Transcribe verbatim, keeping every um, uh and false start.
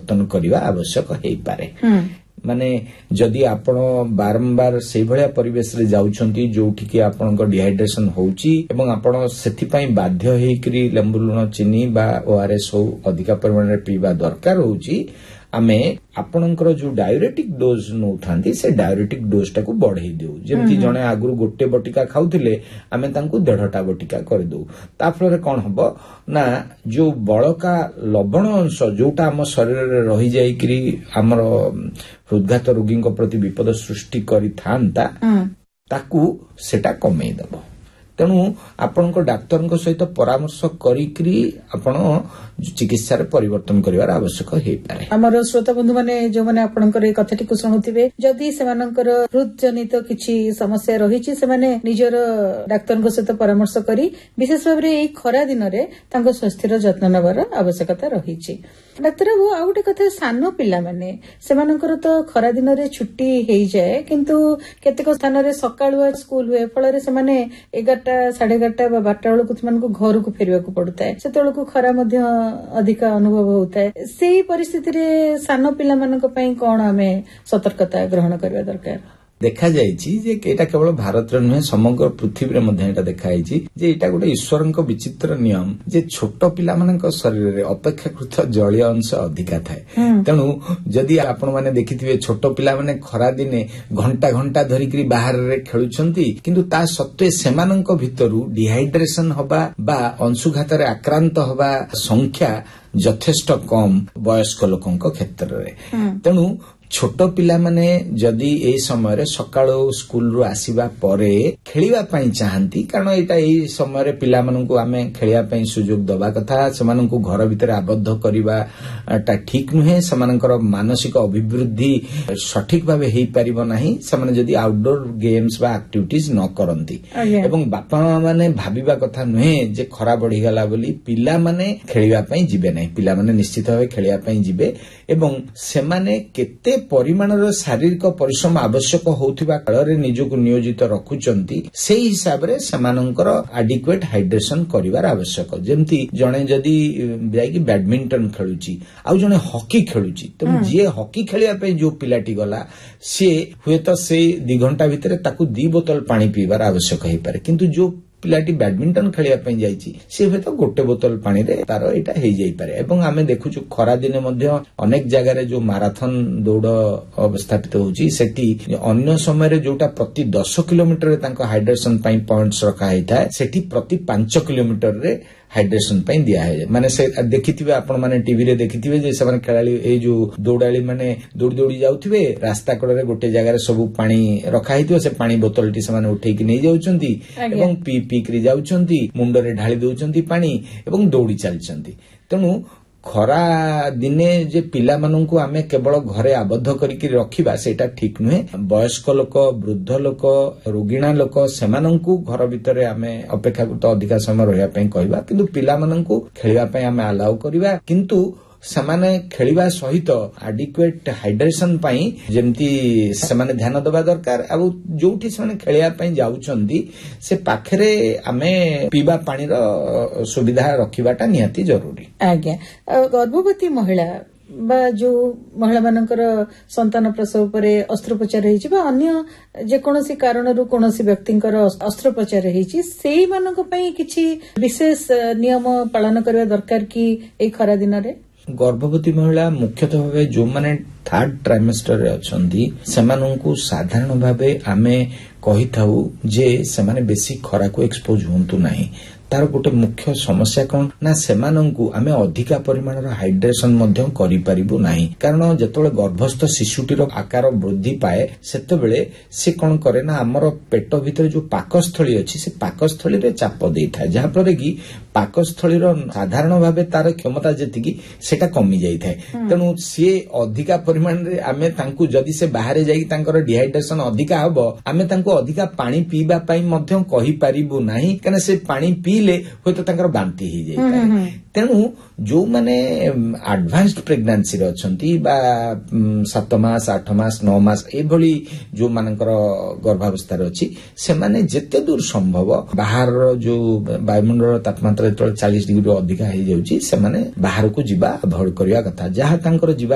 ପରିବର୍ତ୍ତନ କରିବା ଆବଶ୍ୟକ ହେଇପାରେ। ମାନେ ଯଦି ଆପଣ ବାରମ୍ବାର ସେଇଭଳିଆ ପରିବେଶରେ ଯାଉଛନ୍ତି ଯୋଉଠିକି ଆପଣଙ୍କ ଡିହାଇଡ୍ରେସନ ହଉଛି ଏବଂ ଆପଣ ସେଥିପାଇଁ ବାଧ୍ୟ ହେଇକରି ଲେମ୍ବୁ ଲୁଣ ଚିନି ବା ଓଆରଏସ୍ ହଉ ଅଧିକା ପରିମାଣରେ ପିଇବା ଦରକାର ହଉଛି, ଆମେ ଆପଣଙ୍କର ଯୋଉ ଡାୟୁରେଟିକ ଡୋଜ ନଉଥାନ୍ତି ସେ ଡାୟୁରେଟିକ ଡୋଜଟାକୁ ବଢେଇ ଦେଉ। ଯେମିତି ଜଣେ ଆଗରୁ ଗୋଟେ ବଟିକା ଖାଉଥିଲେ ଆମେ ତାଙ୍କୁ ଦେଢଟା ବଟିକା କରିଦଉ। ତା ଫଳରେ କଣ ହବ ନା ଯୋଉ ବଳକା ଲବଣ ଅଂଶ ଯୋଉଟା ଆମ ଶରୀରରେ ରହିଯାଇକରି ଆମର ହୃଦଘାତ ରୋଗୀଙ୍କ ପ୍ରତି ବିପଦ ସୃଷ୍ଟି କରିଥାନ୍ତା ତାକୁ ସେଟା କମେଇ ଦେବ। ତେଣୁ ଆପଣଙ୍କ ଡାକ୍ତରଙ୍କ ସହିତ ପରାମର୍ଶ କରିକି ଆପଣ ଚିକିତ୍ସାରେ ପରିବର୍ତ୍ତନ କରିବାର ଆବଶ୍ୟକ ହେଇପାରେ। ଆମର ଶ୍ରୋତା ବନ୍ଧୁ ମାନେ ଯୋଉମାନେ ଆପଣଙ୍କର এই କଥାଟିକୁ ଶୁଣୁଥିବେ, ଯଦି ସେମାନଙ୍କର ହୃଦଜନିତ କିଛି ସମସ୍ୟା ରହିଛି ସେମାନେ ନିଜର ଡାକ୍ତରଙ୍କ ସହିତ ପରାମର୍ଶ କରି ବିଶେଷ ଭାବରେ ଏହି ଖରା ଦିନରେ ତାଙ୍କ ସ୍ୱାସ୍ଥ୍ୟର ଯତ୍ନ ନେବାର ଆବଶ୍ୟକତା ରହିଛି। ଡାକ୍ତର ବାବୁ, ଆଉ ଗୋଟେ କଥା, ସାନ ପିଲାମାନେ ସେମାନଙ୍କର ତ ଖରା ଦିନରେ ଛୁଟି ହେଇଯାଏ, କିନ୍ତୁ କେତେକ ସ୍ଥାନରେ ସକାଳୁଆ ସ୍କୁଲ ହୁଏ, ଫଳରେ ସେମାନେ ଏଗାରଟା ସାଢେ ଏଗାରଟା ବା ବାରଟା ବେଳକୁ ସେମାନଙ୍କୁ ଘରକୁ ଫେରିବାକୁ ପଡୁଥାଏ। ସେତେବେଳକୁ ଖରା ମଧ୍ୟ ଅଧିକ ଅନୁଭବ ହେଉଥାଏ। ସେଇ ପରିସ୍ଥିତିରେ ସାନ ପିଲାମାନଙ୍କ ପାଇଁ କଣ ଆମେ ସତର୍କତା ଗ୍ରହଣ କରିବା ଦରକାର? ଦେଖାଯାଇଛି ଯେ ଏଇଟା କେବଳ ଭାରତରେ ନୁହେଁ ସମଗ୍ର ପୃଥିବୀରେ ମଧ୍ୟ ଏଇଟା ଦେଖାଯାଇଛି ଯେ ଏଇଟା ଗୋଟେ ଈଶ୍ୱରଙ୍କ ବିଚିତ୍ର ନିୟମ ଯେ ଛୋଟ ପିଲାମାନଙ୍କ ଶରୀରରେ ଅପେକ୍ଷାକୃତ ଜଳୀୟ ଅଂଶ ଅଧିକା ଥାଏ। ତେଣୁ ଯଦି ଆପଣମାନେ ଦେଖିଥିବେ ଛୋଟ ପିଲାମାନେ ଖରାଦିନେ ଘଣ୍ଟା ଘଣ୍ଟା ଧରିକି ବାହାରରେ ଖେଳୁଛନ୍ତି, କିନ୍ତୁ ତା ସତ୍ତ୍ୱେ ସେମାନଙ୍କ ଭିତରୁ ଡିହାଇଡ୍ରେସନ ହବା ବା ଅଂଶୁଘାତରେ ଆକ୍ରାନ୍ତ ହବା ସଂଖ୍ୟା ଯଥେଷ୍ଟ କମ୍ ବୟସ୍କ ଲୋକଙ୍କ କ୍ଷେତ୍ରରେ। ତେଣୁ ଛୋଟ ପିଲାମାନେ ଯଦି ଏଇ ସମୟରେ ସକାଳୁ ସ୍କୁଲରୁ ଆସିବା ପରେ ଖେଳିବା ପାଇଁ ଚାହାନ୍ତି, କାରଣ ଏଇଟା ଏଇ ସମୟରେ ପିଲାମାନଙ୍କୁ ଆମେ ଖେଳିବା ପାଇଁ ସୁଯୋଗ ଦେବା କଥା, ସେମାନଙ୍କୁ ଘର ଭିତରେ ଆବଦ୍ଧ କରିବାଟା ଠିକ ନୁହେଁ, ସେମାନଙ୍କର ମାନସିକ ଅଭିବୃଦ୍ଧି ସଠିକ ଭାବେ ହେଇପାରିବ ନାହିଁ ସେମାନେ ଯଦି ଆଉଟଡୋର ଗେମ୍ସ ବା ଆକ୍ଟିଭିଟିଜ ନ କରନ୍ତି। ଏବଂ ବାପା ମା ମାନେ ଭାବିବା କଥା ନୁହେଁ ଯେ ଖରା ବଢିଗଲା ବୋଲି ପିଲାମାନେ ଖେଳିବା ପାଇଁ ଯିବେ ନାହିଁ। ପିଲାମାନେ ନିଶ୍ଚିତ ଭାବେ ଖେଳିବା ପାଇଁ ଯିବେ ଏବଂ ସେମାନେ କେତେ ପରିମାଣର ଶାରୀରିକ ପରିଶ୍ରମ ଆବଶ୍ୟକ ହେଉଥିବା କାଳରେ ନିଜକୁ ନିୟୋଜିତ ରଖୁଛନ୍ତି ସେଇ ହିସାବରେ ସେମାନଙ୍କର ଆଡିକ୍ୱେଟ ହାଇଡ୍ରେସନ କରିବାର ଆବଶ୍ୟକ। ଯେମିତି ଜଣେ ଯଦି ଯାଇକି ବ୍ୟାଡମିଣ୍ଟନ ଖେଳୁଛି ଆଉ ଜଣେ ହକି ଖେଳୁଛି, ତେଣୁ ଯିଏ ହକି ଖେଳିବା ପାଇଁ ଯୋଉ ପିଲାଟି ଗଲା ସିଏ ହୁଏତ ସେଇ ଦି ଘଣ୍ଟା ଭିତରେ ତାକୁ ଦି ବୋତଲ ପାଣି ପିଇବାର ଆବଶ୍ୟକ ହେଇପାରେ, କିନ୍ତୁ ଯୋଉ ପିଲାଟି ବ୍ୟାଡମିଣ୍ଟନ ଖେଳିବା ପାଇଁ ଯାଇଛି ସେ ହୁଏତ ଗୋଟେ ବୋତଲ ପାଣିରେ ତାର ଏଇଟା ହେଇଯାଇପାରେ। ଏବଂ ଆମେ ଦେଖୁଛୁ ଖରାଦିନେ ମଧ୍ୟ ଅନେକ ଜାଗାରେ ଯୋଉ ମାରାଥନ ଦୌଡ଼ ଅବସ୍ଥାପିତ ହଉଛି ସେଠି ଅନ୍ୟ ସମୟରେ ଯୋଉଟା ପ୍ରତି ଦଶ କିଲୋମିଟରରେ ତାଙ୍କ ହାଇଡ୍ରେସନ ପାଇଁ ପଏଣ୍ଟସ ରଖା ହେଇଥାଏ ସେଠି ପ୍ରତି ପାଞ୍ଚ କିଲୋମିଟରରେ ହାଇଡ୍ରେସନ ପାଇଁ ଦିଆହୁଏ। ମାନେ ସେ ଦେଖିଥିବେ ଆପଣ ମାନେ ଟିଭିରେ ଦେଖିଥିବେ ଯେ ସେମାନେ ଖେଳାଳି ଏଇ ଯୋଉ ଦୌଡାଳି ମାନେ ଦୌଡ଼ି ଦୌଡ଼ି ଯାଉଥିବେ, ରାସ୍ତା କଡରେ ଗୋଟେ ଜାଗାରେ ସବୁ ପାଣି ରଖା ହେଇଥିବ, ସେ ପାଣି ବୋତଲଟି ସେମାନେ ଉଠେଇକି ନେଇଯାଉଛନ୍ତି ଏବଂ ପିଇ ପିଇକିରି ଯାଉଛନ୍ତି, ମୁଣ୍ଡରେ ଢାଳି ଦଉଛନ୍ତି ପାଣି ଏବଂ ଦୌଡ଼ି ଚାଲିଛନ୍ତି। ତେଣୁ ଖରା ଦିନେ ଯେ ପିଲାମାନଙ୍କୁ ଆମେ କେବଳ ଘରେ ଆବଦ୍ଧ କରିକି ରଖିବା ସେଇଟା ଠିକ ନୁହେଁ। ବୟସ୍କ ଲୋକ, ବୃଦ୍ଧ ଲୋକ, ରୋଗୀଣା ଲୋକ ସେମାନଙ୍କୁ ଘର ଭିତରେ ଆମେ ଅପେକ୍ଷାକୃତ ଅଧିକା ସମୟ ରହିବା ପାଇଁ କହିବା, କିନ୍ତୁ ପିଲାମାନଙ୍କୁ ଖେଳିବା ପାଇଁ ଆମେ ଆଲାଉ କରିବା। କିନ୍ତୁ ସେମାନେ ଖେଳିବା ସହିତ ଆଡିକ୍ୱେଟ ହାଇଡ୍ରେସନ ପାଇଁ ଯେମିତି ସେମାନେ ଧ୍ୟାନ ଦେବା ଦରକାର। ଆଉ ଯୋଉଠି ସେମାନେ ଖେଳିବା ପାଇଁ ଯାଉଛନ୍ତି ସେ ପାଖରେ ଆମେ ପିଇବା ପାଣିର ସୁବିଧା ରଖିବାଟା ନିହାତି ଜରୁରୀ। ଆଜ୍ଞା, ଗର୍ଭବତୀ ମହିଳା ବା ଯୋଉ ମହିଳା ମାନଙ୍କର ସନ୍ତାନ ପ୍ରସବ ପରେ ଅସ୍ତ୍ରୋପଚାର ହେଇଛି ବା ଅନ୍ୟ ଯେକୌଣସି କାରଣରୁ କୌଣସି ବ୍ୟକ୍ତିଙ୍କର ଅସ୍ତ୍ରୋପଚାର ହେଇଛି, ସେଇମାନଙ୍କ ପାଇଁ କିଛି ବିଶେଷ ନିୟମ ପାଳନ କରିବା ଦରକାର କି ଏଇ ଖରା ଦିନରେ? ଗର୍ଭବତୀ ମହିଳା ମୁଖ୍ୟତଃ ଭାବେ ଯୋଉମାନେ ଥାର୍ଡ ଟ୍ରାଇମେଷ୍ଟରରେ ଅଛନ୍ତି ସେମାନଙ୍କୁ ସାଧାରଣ ଭାବେ ଆମେ କହିଥାଉ ଯେ ସେମାନେ ବେଶୀ ଖରାକୁ ଏକ୍ସପୋଜ ହୁଅନ୍ତୁ ନାହିଁ। ତାର ଗୋଟେ ମୁଖ୍ୟ ସମସ୍ୟା କଣ ନା ସେମାନଙ୍କୁ ଆମେ ଅଧିକା ପରିମାଣର ହାଇଡ୍ରେସନ ମଧ୍ୟ କରିପାରିବୁ ନାହିଁ, କାରଣ ଯେତେବେଳେ ଗର୍ଭସ୍ଥ ଶିଶୁଟିର ଆକାର ବୃଦ୍ଧି ପାଏ ସେତେବେଳେ ସେ କଣ କରେ ନା ଆମର ପେଟ ଭିତରେ ଯୋଉ ପାକସ୍ଥଳୀ ଅଛି ସେ ପାକସ୍ଥଳୀରେ ଚାପ ଦେଇଥାଏ, ଯାହାଫଳରେ କି ପାକସ୍ଥଳୀର ସାଧାରଣ ଭାବେ ତାର କ୍ଷମତା ଯେତିକି ସେଟା କମି ଯାଇଥାଏ। ତେଣୁ ସିଏ ଅଧିକା ପରିମାଣରେ ଆମେ ତାଙ୍କୁ ଯଦି ସେ ବାହାରେ ଯାଇକି ତାଙ୍କର ଡିହାଇଡ୍ରେସନ ଅଧିକା ହବ ଆମେ ତାଙ୍କୁ ଅଧିକା ପାଣି ପିଇବା ପାଇଁ ମଧ୍ୟ କହିପାରିବୁ ନାହିଁ, କାରଣ ସେ ପାଣି ପିଇଲେ ହୁଏତ ତାଙ୍କର ବାନ୍ତି ହେଇଯାଇପାରେ। ତେଣୁ ଯୋଉମାନେ ଆଡଭାନ୍ସଡ ପ୍ରେଗନାନ୍ସିରେ ଅଛନ୍ତି ବା ସାତ ମାସ ଆଠ ମାସ ନଅ ମାସ ଏଭଳି ଯୋଉମାନଙ୍କର ଗର୍ଭାବସ୍ଥାରେ ଅଛି ସେମାନେ ଯେତେ ଦୂର ସମ୍ଭବ ବାହାରର ଯୋଉ ବାୟୁମଣ୍ଡଳର ତାପମାତ୍ରା ଯେତେବେଳେ ଚାଳିଶ ଡିଗ୍ରୀରୁ ଅଧିକା ହେଇଯାଉଛି ସେମାନେ ବାହାରକୁ ଯିବା ଆଭଏଡ କରିବା କଥା। ଯାହା ତାଙ୍କର ଯିବା